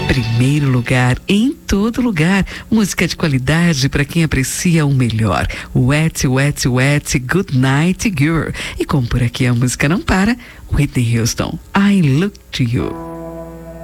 Primeiro lugar em todo lugar. Música de qualidade para quem aprecia o melhor. Wet, Wet, Wet, Good Night Girl. E como por aqui a música não para, Whitney Houston, I Look to You.